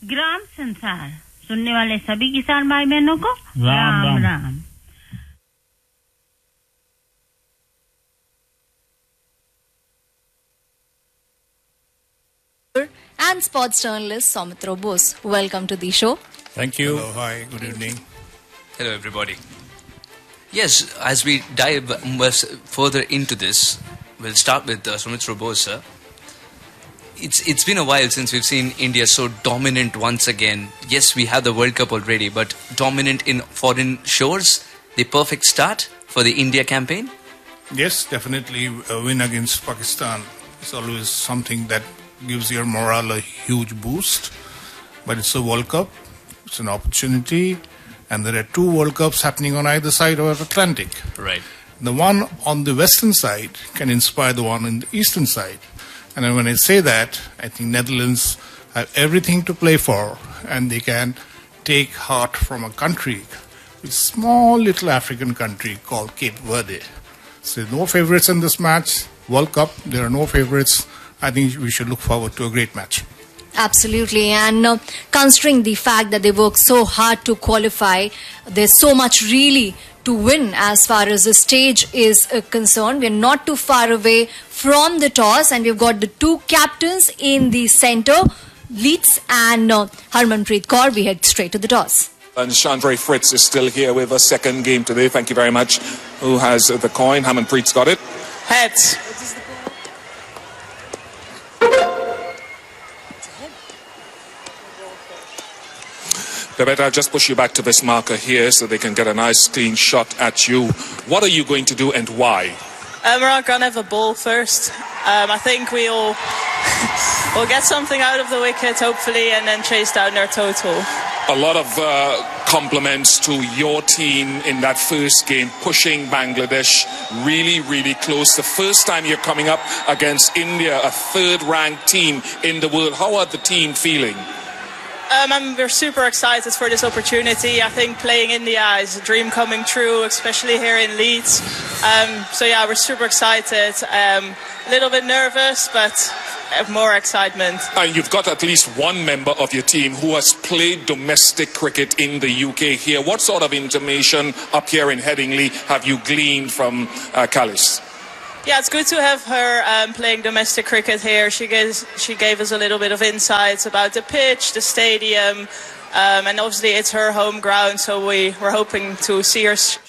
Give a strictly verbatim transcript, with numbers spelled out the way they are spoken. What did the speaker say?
ग्राम संसार सुनने वाले सभी किसान भाई बहनों को Ram Ram, Ram. And sports journalist Soumitra Bose. Welcome to the show. Thank you. Hello, hi, good evening. Hello, everybody. Yes, as we dive further into this, we'll start with uh, Soumitra Bose, sir. It's it's been a while since we've seen India so dominant once again. Yes, we have the World Cup already, but dominant in foreign shores. The perfect start for the India campaign? Yes, definitely a win against Pakistan is always something that gives your morale a huge boost. But it's a World Cup, it's an opportunity, and there are two World Cups happening on either side of the Atlantic. Right. The one on the western side can inspire the one on the eastern side. And when I say that, I think Netherlands have everything to play for, and they can take heart from a country, a small little African country called Cape Verde. So no favorites in this match. World Cup, there are no favorites. I think we should look forward to a great match. Absolutely, and uh, considering the fact that they work so hard to qualify, there's so much really to win as far as the stage is uh, concerned. We're not too far away from the toss, and we've got the two captains in the centre, Leeds and uh, Harmanpreet Kaur. We head straight to the toss. And Chandray Fritz is still here with a second game today. Thank you very much. Who has the coin? Harmanpreet's got it. Heads. Babette, I'll just push you back to this marker here so they can get a nice clean shot at you. What are you going to do and why? Um, we're not going to have a ball first. Um, I think we'll, we'll get something out of the wicket, hopefully, and then chase down their total. A lot of uh, compliments to your team in that first game, pushing Bangladesh really, really close. The first time you're coming up against India, a third-ranked team in the world. How are the team feeling? Um, I'm, we're super excited for this opportunity. I think playing India is a dream coming true, especially here in Leeds. Um, so yeah, we're super excited. Um, a little bit nervous, but more excitement. And you've got at least one member of your team who has played domestic cricket in the U K here. What sort of information up here in Headingley have you gleaned from uh, Callis? Yeah, it's good to have her um, playing domestic cricket here. She gave, she gave us a little bit of insights about the pitch, the stadium, um, and obviously it's her home ground, so we, we're hoping to see her sh